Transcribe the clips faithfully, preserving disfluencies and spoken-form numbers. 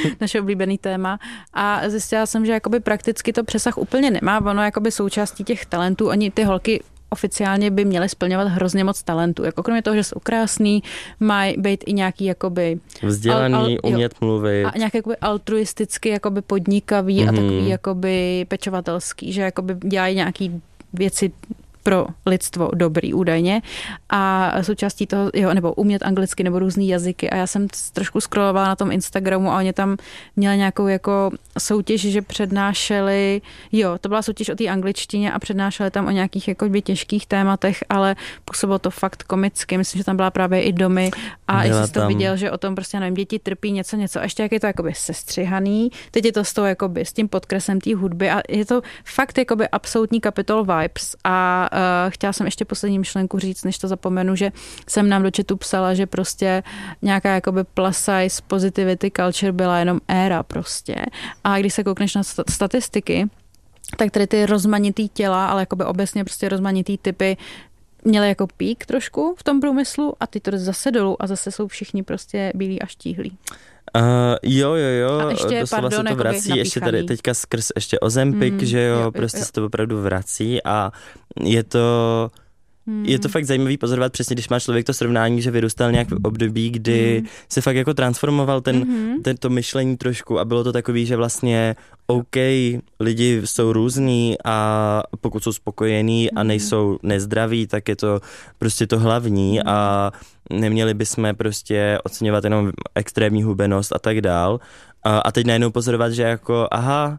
naše oblíbený téma. A zjistila jsem, že jakoby prakticky to přesah úplně nemá. Ono jakoby součástí těch talentů, oni ty holky oficiálně by měly splňovat hrozně moc talentů. Jako kromě toho, že jsou krásný, mají být i nějaký jakoby vzdělaný, al, al, umět jo, mluvit. A nějaký jakoby altruisticky jakoby podnikavý mm-hmm. a takový jakoby pečovatelský, že jakoby dělají nějaký věci pro lidstvo dobrý údajně a součástí toho, jo, nebo umět anglicky nebo různý jazyky a já jsem trošku scrollovala na tom Instagramu a oni tam měli nějakou jako soutěž, že přednášeli, jo, to byla soutěž o té angličtině a přednášeli tam o nějakých jako těžkých tématech, ale působilo to fakt komicky, myslím, že tam byla právě i domy a jestli jsi to viděl, že o tom prostě, nevím, děti trpí něco, něco a ještě jak je to jakoby sestřihaný, teď je to s, tou, jakoby, s tím podkreslem té hudby a je to fakt jakoby absolutní Capitol vibes a Uh, chtěla jsem ještě poslední myšlenku říct, než to zapomenu, že jsem nám do chatu psala, že prostě nějaká jakoby plus size positivity culture byla jenom éra prostě. A když se koukneš na statistiky, tak tady ty rozmanitý těla, ale jakoby obecně prostě rozmanitý typy měly jako pík trošku v tom průmyslu a ty to zase dolů a zase jsou všichni prostě bílí a štíhlí. Uh, jo, jo, jo, a ještě, doslova pardon, se to vrací, napíchaný. Ještě tady teďka skrz ještě Ozempic, mm, že jo, jo prostě jo. se to opravdu vrací a je to, mm. je to fakt zajímavý pozorovat přesně, když má člověk to srovnání, že vyrůstal nějak v období, kdy mm. se fakt jako transformoval ten, mm-hmm. tento myšlení trošku a bylo to takový, že vlastně OK, lidi jsou různý a pokud jsou spokojení mm. a nejsou nezdraví, tak je to prostě to hlavní mm. a neměli bychom prostě oceňovat jenom extrémní hubenost a tak dál. A, a teď najednou pozorovat, že jako aha,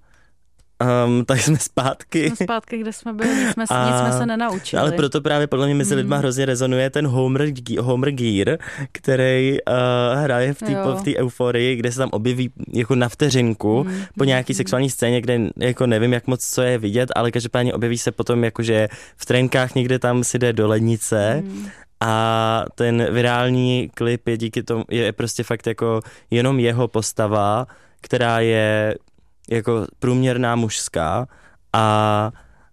um, tak jsme zpátky. Jsme zpátky, kde jsme byli, nic jsme, a, nic jsme se nenaučili. Ale proto právě podle mě mezi mm. lidma hrozně rezonuje ten Homer, Homer Gear, který uh, hraje v té euforii, kde se tam objeví jako na vteřinku mm. po nějaký mm. sexuální scéně, kde jako nevím, jak moc co je vidět, ale každopádně objeví se potom jakože v trenkách někde tam si jde do lednice. Mm. A ten virální klip je díky tomu, je prostě fakt jako jenom jeho postava, která je jako průměrná mužská a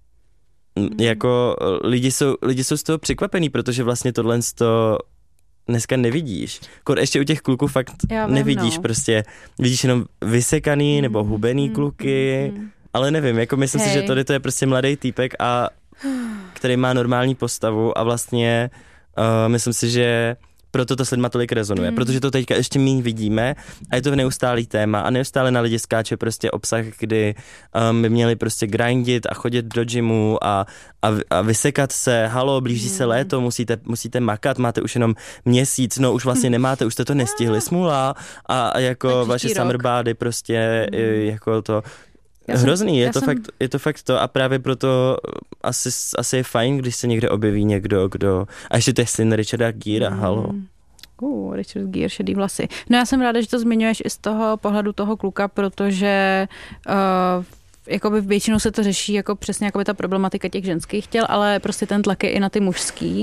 jako lidi jsou, lidi jsou z toho překvapení, protože vlastně tohle to dneska nevidíš. Kor ještě u těch kluků fakt vím, nevidíš no. prostě, vidíš jenom vysekaný mm, nebo hubený mm, kluky, mm, ale nevím, jako myslím Hej. si, že tady to je prostě mladý týpek a který má normální postavu a vlastně Uh, myslím si, že proto to s lidma tolik rezonuje, mm. protože to teďka ještě míň vidíme a je to neustálý téma a neustále na lidi skáče prostě obsah, kdy um, by měli prostě grindit a chodit do gymu a, a, a vysekat se, halo, blíží mm. se léto, musíte, musíte makat, máte už jenom měsíc, no už vlastně nemáte, už jste to nestihli, smůla a, a jako vaše summer body prostě mm. jako to Jsem, hrozný, je to, jsem... fakt, je to fakt to a právě proto asi, asi je fajn, když se někde objeví někdo, kdo... A ještě to je syn Richarda Gera, mm. halo. Uh, Richard Gere, šedý vlasy. No já jsem ráda, že to zmiňuješ i z toho pohledu toho kluka, protože uh, jakoby většinou se to řeší jako přesně jakoby ta problematika těch ženských těl, ale prostě ten tlak je i na ty mužský.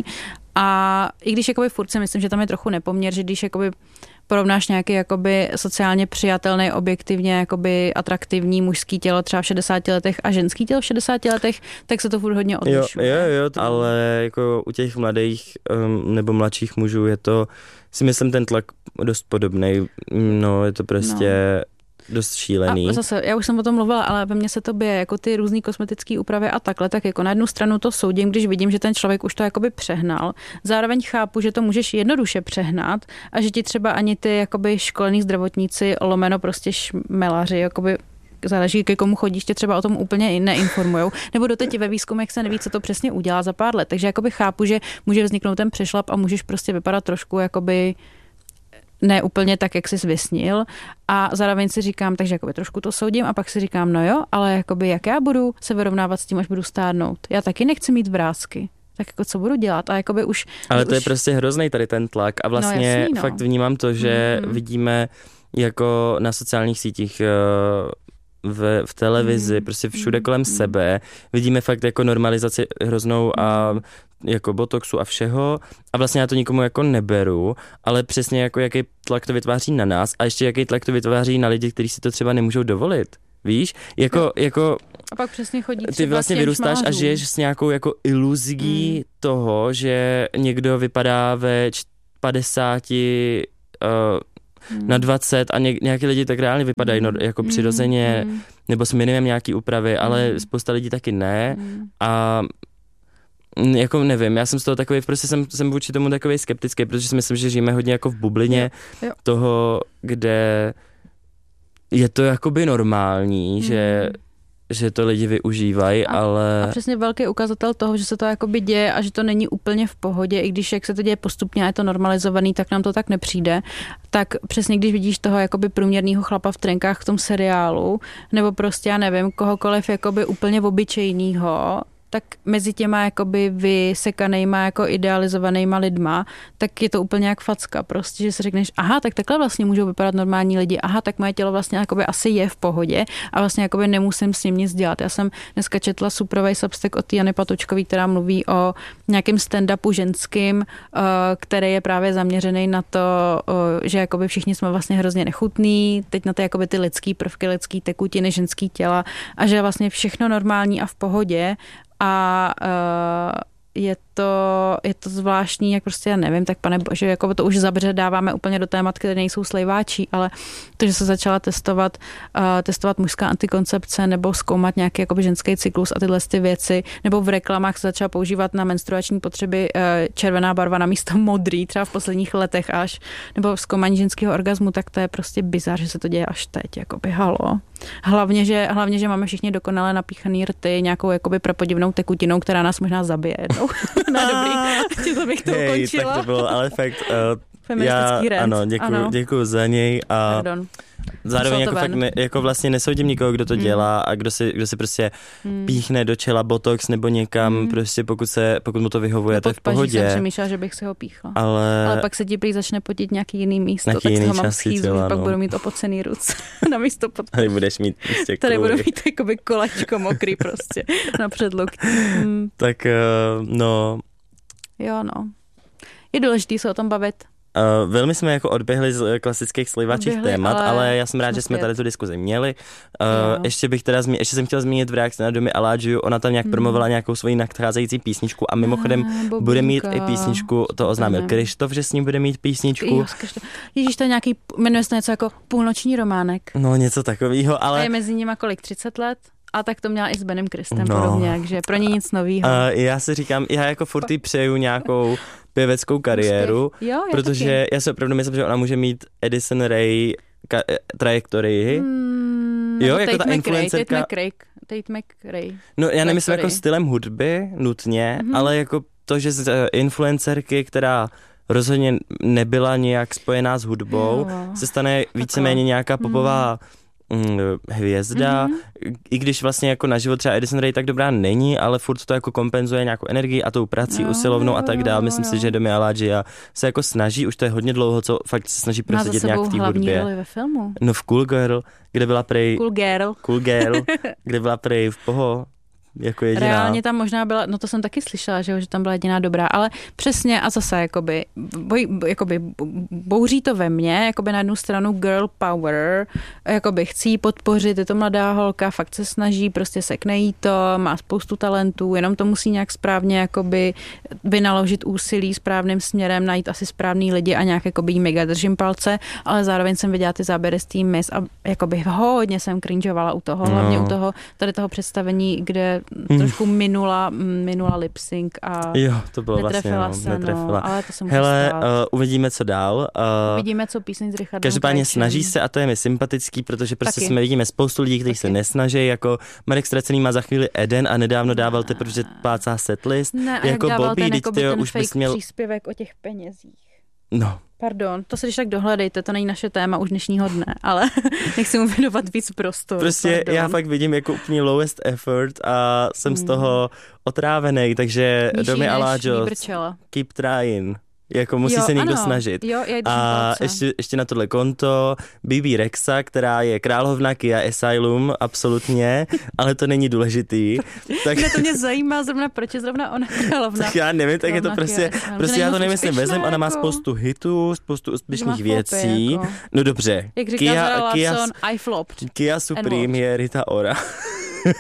A i když jakoby furt si myslím, že tam je trochu nepoměr, že když jakoby porovnáš nějaký jakoby sociálně přijatelný, objektivně jakoby atraktivní mužský tělo třeba v šedesáti letech a ženský tělo v šedesáti letech, tak se to furt hodně odlišuje. Jo, jo, jo, ale jako u těch mladých um, nebo mladších mužů je to, si myslím, ten tlak dost podobnej. No, je to prostě... No. dost šílený. A zase, já už jsem o tom mluvila, ale ve mně se to bije, jako ty různý kosmetické úpravy a takhle, tak jako na jednu stranu to soudím, když vidím, že ten člověk už to jakoby přehnal. Zároveň chápu, že to můžeš jednoduše přehnat a že ti třeba ani ty jakoby školení zdravotníci, lomeno prostě šmelaři, jakoby záleží, ke komu chodíš, tě třeba o tom úplně neinformujou. Nebo doteď ve výzkumech se neví, co to přesně udělá za pár let. Takže jakoby chápu, že může vzniknout ten přešlap a můžeš prostě vypadat trošku jakoby ne úplně tak, jak jsi vysnil a zároveň si říkám, takže jakoby trošku to soudím a pak si říkám, no jo, ale jakoby jak já budu se vyrovnávat s tím, až budu stárnout. Já taky nechci mít vrásky. Tak jako co budu dělat? A jakoby už... Ale to už... je prostě hrozný tady ten tlak a vlastně no, jasný, no. fakt vnímám to, že mm. vidíme jako na sociálních sítích v, v televizi, mm. prostě všude kolem mm. sebe. Vidíme fakt jako normalizaci hroznou a jako botoxu a všeho a vlastně já to nikomu jako neberu, ale přesně jako jaký tlak to vytváří na nás a ještě jaký tlak to vytváří na lidi, kteří si to třeba nemůžou dovolit. Víš? Jako, no. jako a pak přesně chodí ty vlastně vyrůstáš a žiješ s nějakou jako iluzí mm. toho, že někdo vypadá ve padesáti uh, mm. na dvacet a ně, nějaký lidi tak reálně vypadají no, jako mm. přirozeně, mm. nebo s minimem nějaký úpravy, ale mm. spousta lidí taky ne mm. a jako nevím, já jsem z toho takový, prostě jsem, jsem vůči tomu takový skeptický, protože si myslím, že žijeme hodně jako v bublině jo, jo. toho, kde je to jakoby normální, mm. že že to lidi využívají, a, ale... A přesně velký ukazatel toho, že se to jakoby děje a že to není úplně v pohodě, i když jak se to děje postupně a je to normalizovaný, tak nám to tak nepřijde. Tak přesně když vidíš toho jakoby průměrného chlapa v trenkách v tom seriálu, nebo prostě, já nevím, kohokoliv jakoby úplně obyčejnýho, tak mezi těma jakoby vysekanejma, jako idealizovanýma lidma, tak je to úplně jak facka prostě, že si řekneš, aha, tak takhle vlastně můžou vypadat normální lidi, aha, tak moje tělo vlastně jakoby asi je v pohodě a vlastně jakoby nemusím s ním nic dělat. Já jsem dneska četla suprovej substack od Jany Patočkový, která mluví o nějakém stand-upu ženským, který je právě zaměřený na to, že jakoby všichni jsme vlastně hrozně nechutný, teď na ty jakoby ty lidský prvky, lidský tekutiny, ženský těla a že je vlastně všechno normální a v pohodě. A uh, je to, je to zvláštní, jak prostě, já nevím, tak pane bože, jako to už zabředáváme úplně do témat, které nejsou slejváčí, ale to, že se začala testovat, uh, testovat mužská antikoncepce nebo zkoumat nějaký jakoby ženský cyklus a tyhle ty věci, nebo v reklamách se začala používat na menstruační potřeby uh, červená barva na místo modrý, třeba v posledních letech až, nebo zkoumání ženského orgazmu, tak to je prostě bizár, že se to děje až teď, jakoby halo. Hlavně, že, hlavně, že máme všichni dokonale napíchaný rty nějakou jakoby prapodivnou tekutinou, která nás možná zabije jednou. No dobrý, to bych to Hej, ukončila. Tak to bylo, ale fakt, uh, feministický já, rant. ano, děkuju, děkuju za něj a Pardon. zároveň jako fakt ne, jako vlastně nesoudím nikoho, kdo to mm. dělá a kdo si, kdo si prostě mm. píchne do čela botox nebo někam, mm. prostě pokud se, pokud mu to vyhovuje, to je v pohodě. Jsem přemýšlela, že bych si ho píchla. Ale, ale pak se ti prý začne potit nějaký jiný místo, nějaký tak jiný z toho mám schýzu, no. pak budu mít opocený ruce na místo pod. Tady budeš mít prostě Tady budu mít jakoby kolečko mokrý prostě na předloktí. Mm. Tak uh, no. Jo no. Je důležitý se o tom bavit. Uh, velmi jsme jako odběhli z klasických slivačích odběhli, témat, ale, ale já jsem rád, že jsme tady tu diskuzi měli. Uh, ještě bych teda zmi- ještě jsem chtěla zmínit v reakci na Domi Aladžiu, ona tam nějak hmm. promovala nějakou svoji nadcházející písničku a mimochodem ah, bude mít i písničku, to oznámil Krištof, že s ním bude mít písničku. Ježíš, to je nějaký, jmenuje se něco jako Půlnoční románek. No něco takového, ale... A je mezi nima kolik, třicet let? A tak to měla i s Benem Kristem no. podobně, takže pro ně nic novýho. Uh, já si říkám, já jako furt jí přeju nějakou pěveckou kariéru, jo, já protože taky. Já si opravdu myslím, že ona může mít Addison Rae ka- trajektorii. Mm, jo, jako Tate ta influencerka. Tate McRae. No já nemyslím jako stylem hudby nutně, mm-hmm. ale jako to, že z influencerky, která rozhodně nebyla nějak spojená s hudbou, jo. se stane víceméně nějaká popová mm. hvězda, mm-hmm. i když vlastně jako na život třeba Addison Rae tak dobrá není, ale furt to jako kompenzuje nějakou energii a tou prací jo, usilovnou a tak dál. Myslím jo. si, že Domi Aladžia se jako snaží, už to je hodně dlouho, co fakt se snaží prosadit nějak v té hudbě. Ve filmu. No v Cool Girl, kde byla prej... Cool Girl. Cool Girl, kde byla prej v Poho. Jako jediná. Reálně tam možná byla, no to jsem taky slyšela, že, že tam byla jediná dobrá, ale přesně a zase jakoby, boj, jakoby bouří to ve mně, jakoby na jednu stranu girl power, jakoby chci podpořit, je to mladá holka, fakt se snaží, prostě sekne jí to, má spoustu talentů, jenom to musí nějak správně jakoby vynaložit úsilí správným směrem, najít asi správný lidi a nějak jakoby jí mega držím palce, ale zároveň jsem viděla ty záběry z Teen Miss a jakoby hodně jsem cringeovala u toho, hlavně no. u toho, tady toho představení, kde trošku minula, minula lip sync a jo, to bylo netrefila vlastně, se, no, netrefila. No, ale to se může Hele, stát. Uh, uvidíme, co dál. Uh, uvidíme, co píseň s Richardem Každopádně Krajčem. Snaží se a to je mi sympatický, protože prostě Taky. jsme vidíme spoustu lidí, kteří se nesnaží, jako Marek Ztracený má za chvíli Eden a nedávno dával teprve, že plácá setlist. Ne, a jako jak dával Bobby, ten, teď jako by tyjo, ten už fake bys měl... příspěvek o těch penězích. No. Pardon, to se když tak dohledejte, to není naše téma už dnešního dne, ale nechci mu věnovat víc prostoru. Prostě pardon. já fakt vidím jako úplně lowest effort a jsem hmm. z toho otrávený, takže Domi Aladžos, keep trying. Jako musí jo, se někdo ano. snažit. Jo, a ještě, ještě na tohle konto bé bé Rexa, která je královna Kia Asylum, absolutně, ale to není důležitý. Tak... Mě to mě zajímá zrovna, proč je zrovna ona královna. Tak já nevím, tak je to prostě, prostě já to nemyslím vezem, ona má spoustu hitů, spoustu úspěšných věcí. Jako. No dobře. Jak říká Zara Larsson, I flopped. Kia Supreme je Rita Ora.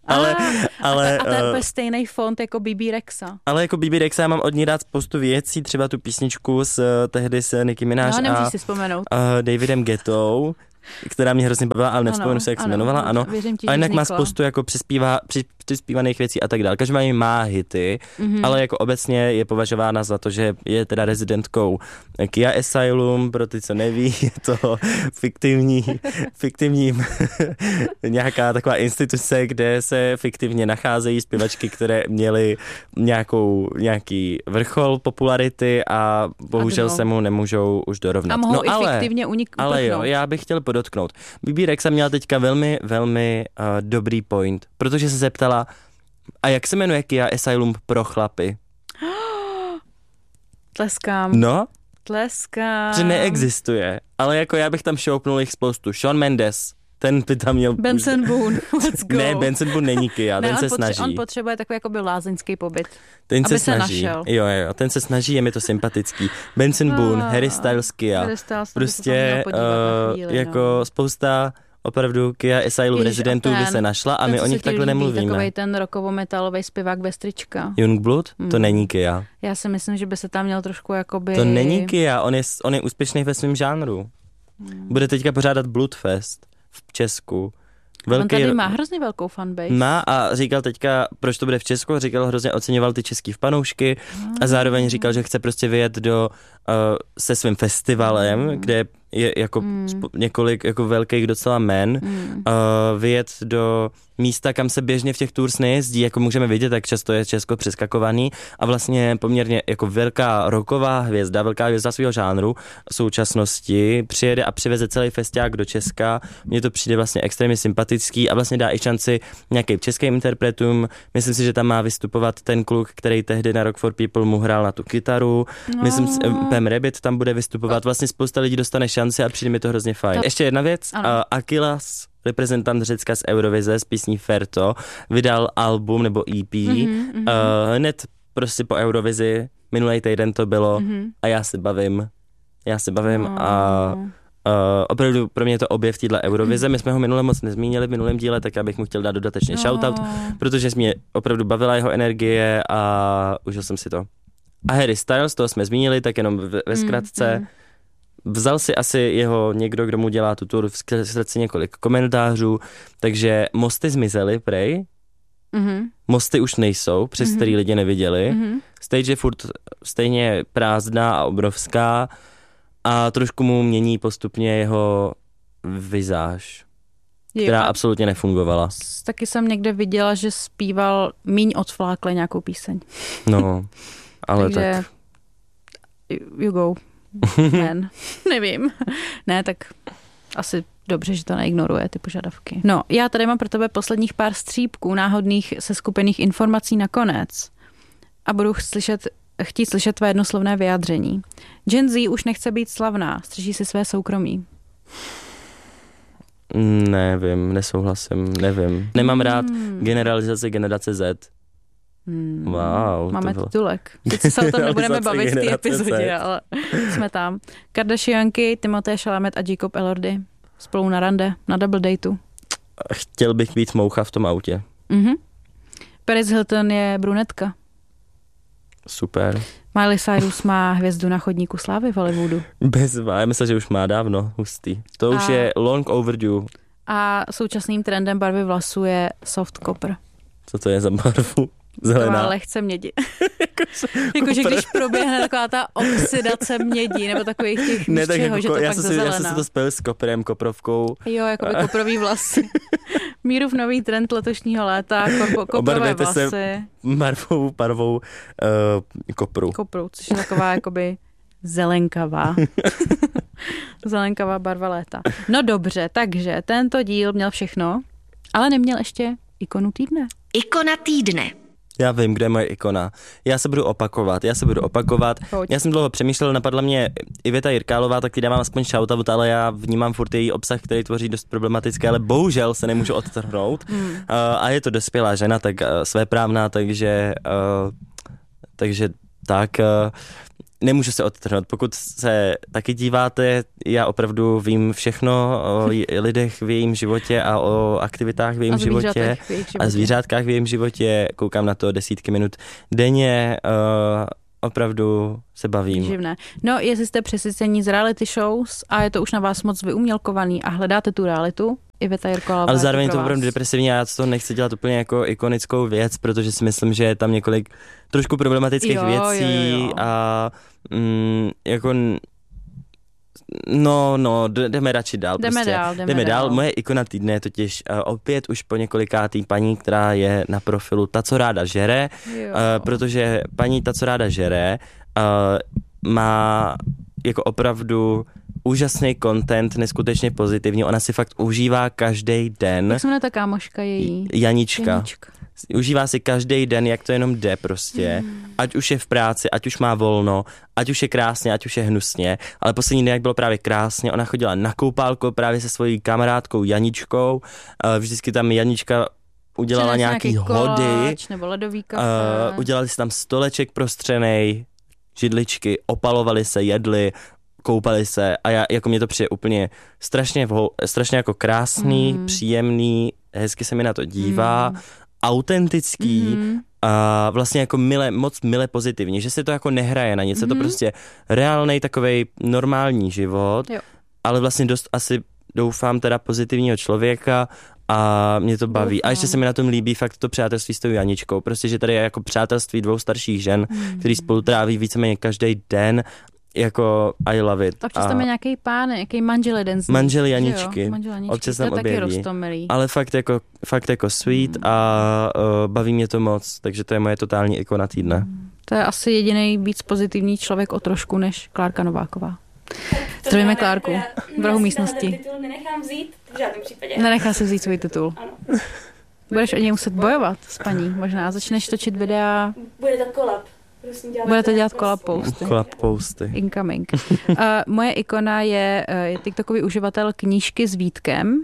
ale, ale, a to je uh, úplně stejný font jako B B Rexa. Ale jako B B Rexa já mám od ní rád spoustu věcí, třeba tu písničku s tehdy s Nicki Minaj no, a si vzpomenout. Uh, Davidem Guettou, která mě hrozně bavila, ale nevzpomenu se, jak se jmenovala, ano. Ti, a jinak vznikla. má spoustu jako přispívá, při, přispívaných věcí a tak dále. Každopádně má hity, mm-hmm. ale jako obecně je považována za to, že je teda rezidentkou Kia Asylum, pro ty, co neví, je to fiktivní, fiktivní nějaká taková instituce, kde se fiktivně nacházejí zpěvačky, které měly nějakou, nějaký vrchol popularity a bohužel a se mu nemůžou už dorovnat. A mohou no, i ale, fiktivně uniknout. Ale jo, já bych chtěl podotknout. B B Rexa měla teďka velmi, velmi uh, dobrý point, protože se zeptala, a jak se jmenuje Kia Asylum pro chlapy? Tleskám. No? Tleskám. Že neexistuje, ale jako já bych tam šoupnul jich spoustu. Shawn Mendes, ten by tam měl... Benson Boone, let's go. Ne, Benson Boone není Kia, ne, ten se potře- snaží. On potřebuje takový jakoby lázeňský pobyt, ten aby se, se snaží. našel. Jo, jo, ten se snaží, je mi to sympatický. Benson Boone, Ah, Harry Styles, Kia. Harry Styles, prostě uh, chvíli, jako no. spousta opravdu Kia Asylum Ježiš, rezidentů by se našla a my o nich takhle nemluvíme. Takovej ten rockovo-metalový zpěvák bez trička. Youngblood? Hmm. To není Kia. Já si myslím, že by se tam měl trošku jakoby... To není Kia, on je, on je úspěšný ve svém žánru. Hmm. Bude teďka pořádat Bloodfest v Česku. Velký... On tady má hrozně velkou fanbase. Má a říkal teďka, proč to bude v Česku, říkal, hrozně oceňoval ty český fanoušky hmm. a zároveň říkal, že chce prostě vyjet do, uh, se svým festivalem, hmm. kde je jako hmm. spo, několik jako velkých docela men, hmm. uh, vyjet do místa, kam se běžně v těch tours nejezdí, jako můžeme vidět, tak často je Česko přeskakovaný a vlastně poměrně jako velká rocková hvězda, velká hvězda svého žánru v současnosti přijede a přiveze celý festiák do Česka. Mně to přijde vlastně extrémně sympatický a vlastně dá i šanci nějakým českým interpretům. Myslím si, že tam má vystupovat ten kluk, který tehdy na Rock for People mu hrál na tu kytaru. No. Myslím si, Pam Rabbit tam bude vystupovat. Vlastně spousta lidí dostane šanci a přijde mi to hrozně fajn. Ještě jedna věc. Uh, Akilas, reprezentant Řecka z Eurovize s písní Ferto, vydal album nebo E P. Mm-hmm, mm-hmm. Uh, hned prostě po Eurovizi, minulý týden to bylo mm-hmm. a já se bavím. Já se bavím oh. a uh, opravdu pro mě je to objev téhle Eurovize. My jsme ho minule moc nezmínili v minulém díle, tak já bych mu chtěl dát dodatečně oh. shoutout, protože mě opravdu bavila jeho energie a užil jsem si to. A Harry Styles, toho jsme zmínili, tak jenom ve, ve zkratce. Mm-hmm. Vzal si asi jeho někdo, kdo mu dělá tu tour, v srdci několik komentářů, takže mosty zmizely, prej. Mm-hmm. Mosty už nejsou, přes mm-hmm. který lidi neviděli. Mm-hmm. Stage je furt stejně prázdná a obrovská a trošku mu mění postupně jeho vizáž, která jo. absolutně nefungovala. Taky jsem někde viděla, že zpíval míň odflákle nějakou píseň. No, ale takže tak... You go. Man. Nevím. Ne, tak asi dobře, že to neignoruje, ty požadavky. No, já tady mám pro tebe posledních pár střípků náhodných seskupených informací nakonec a budu slyšet, chtít slyšet tvé jednoslovné vyjádření. Gen Z už nechce být slavná, střeží si své soukromí. Nevím, nesouhlasím, nevím. Nemám rád generalizaci generace Z. Hmm. Wow. Máme titulek. Teď se o tom nebudeme bavit v té epizodě, ale jsme tam. Kardashianky, Timothée Chalamet a Jacob Elordi spolu na rande, na double dateu. Chtěl bych být moucha v tom autě. Mhm. Paris Hilton je brunetka. Super. Miley Cyrus má hvězdu na chodníku slávy v Hollywoodu. Bezva, já myslím, že už má dávno, hustý. To už a... je long overdue. A současným trendem barvy vlasů je soft copper. Co to je za barvu? Zelená. Taková lehce mědi. Jakože když proběhne taková ta oxidace mědi, nebo takových těch ne, tak čeho, jako, že to já pak jsem zazelená. Já jsem si to spojil s koprem, koprovkou. Jo, jako by koprový vlasy. Mírův nový trend letošního léta, kopo, koprové vlasy. Se barvou, barvou uh, kopru. Kopru, což je taková jakoby zelenkavá. Zelenkavá barva léta. No dobře, takže tento díl měl všechno, ale neměl ještě ikonu týdne. Ikona týdne. Já vím, kde je moje ikona. Já se budu opakovat, já se budu opakovat. Pojď. Já jsem dlouho přemýšlel, napadla mě Iveta Jirkálová, tak ty dávám aspoň shoutout, ale já vnímám furt její obsah, který tvoří dost problematické, ale bohužel se nemůžu odtrhnout. Hmm. Uh, a je to dospělá žena, tak uh, svéprávná, takže, uh, takže tak uh, nemůžu se odtrhnout. Pokud se taky díváte, já opravdu vím všechno o lidech v jejím životě a o aktivitách v jejím životě v jejich životě a zvířátkách v jejím životě. Koukám na to desítky minut denně. Uh, opravdu se bavím. Živné. No, jestli jste přesycení z reality shows a je to už na vás moc vyumělkovaný a hledáte tu realitu, Iveta Jirkolová. Ale zároveň to opravdu depresivní a já to nechci dělat úplně jako ikonickou věc, protože si myslím, že je tam několik trošku problematických jo, věcí jo, jo. a mm, jako no, no, jdeme radši dál. Jdeme prostě. dál, jdeme, jdeme dál. dál. Moje ikona týdne je totiž uh, opět už po několikátý paní, která je na profilu Ta, co ráda žere, uh, protože paní Ta, co ráda žere, uh, má jako opravdu úžasný content, neskutečně pozitivní. Ona si fakt užívá každý den. Jak se jmenuje ta kámoška její? Janička. Janička. Užívá si každý den, jak to jenom jde prostě. Mm. Ať už je v práci, ať už má volno, ať už je krásně, ať už je hnusně. Ale poslední den, jak bylo právě krásně, ona chodila na koupálku právě se svojí kamarádkou Janičkou. Vždycky tam Janička udělala Přines nějaký, nějaký hody. Koláč, nebo ledový kafe. Uh, udělali si tam stoleček prostřenej, židličky, opalovali se, jedli, koupali se a já, jako mě to přijde úplně strašně, strašně jako krásný, mm. příjemný, hezky se mi na to dívá, mm. autentický mm. a vlastně jako mile, moc mile pozitivní, že se to jako nehraje na nic, je mm. to prostě reálnej takovej normální život, jo. ale vlastně dost asi doufám teda pozitivního člověka a mě to baví. Doufám. A ještě se mi na tom líbí fakt to přátelství s tou Janičkou, prostě, že tady je jako přátelství dvou starších žen, mm. který spolu tráví víceméně každý den. Jako I love it. Občas tam je nějaký pán, nějaký manžel jeden z nich. Manžel Janičky. Manžel Janičky. Občas tam to je taky objeví. roztomilý. Ale fakt jako, fakt jako sweet mm. a uh, baví mě to moc, takže to je moje totální ikona týdne. Mm. To je asi jediný víc pozitivní člověk o trošku než Klárka Nováková. Zdravíme Klárku v rohu místnosti. Titul nenechám vzít v žádném případě. Nenechá se vzít svůj titul. Ano. Budeš o něj muset bojovat s paní, možná. Začneš točit videa. Bude to kolab. Budete dělat collab posty. Collab posty. Incoming. Uh, moje ikona je, uh, je TikTokový uživatel Knížky s Vítkem.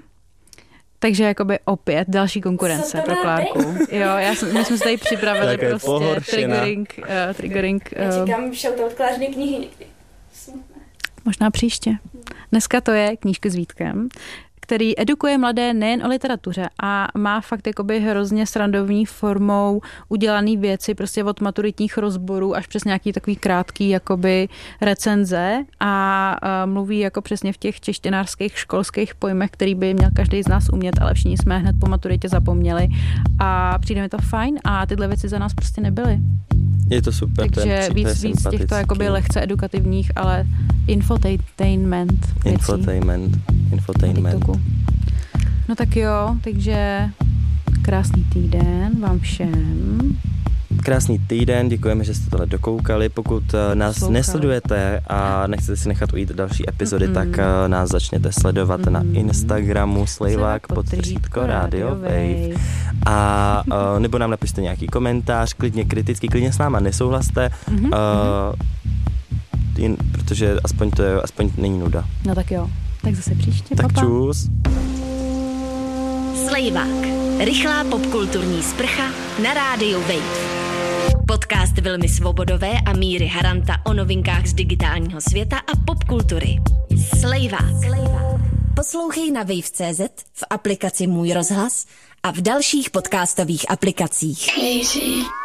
Takže jakoby opět další konkurence pro Klárku. Jo, já jsem, my jsme se tady připravili tak prostě triggering. Uh, triggering uh, já čekám shoutout Klářiny knihy někdy. Smutné. Možná příště. Dneska to je Knížky s Vítkem, který edukuje mladé nejen o literatuře a má fakt jakoby hrozně srandovní formou udělaný věci prostě od maturitních rozborů až přes nějaký takový krátký jakoby recenze a uh, mluví jako přesně v těch češtinářských školských pojmech, který by měl každý z nás umět, ale všichni jsme hned po maturitě zapomněli a přijde mi to fajn a tyhle věci za nás prostě nebyly. Je to super. Takže to víc, je víc těchto jakoby lehce edukativních, ale infotainment věcí. Infotainment. Infotainment. No tak jo, takže krásný týden vám všem. Krásný týden, děkujeme, že jste tohle dokoukali. Pokud nás Poslouchali. nesledujete a nechcete si nechat ujít další epizody, mm. tak nás začněte sledovat mm. na Instagramu Slejvák podtržítko Radio Wave. A uh, nebo nám napište nějaký komentář, klidně kritický, klidně s náma nesouhlaste, mm-hmm. uh, jen, protože aspoň to je, aspoň není nuda. No tak jo, tak zase příště, tak papa. čus. Slejvák. Rychlá popkulturní sprcha na rádiu Wave. Podcast Vilmy Svobodové a Míry Haranta o novinkách z digitálního světa a popkultury. Slejvák. Poslouchej na wave tečka cé zet, v aplikaci Můj rozhlas a v dalších podcastových aplikacích. Crazy.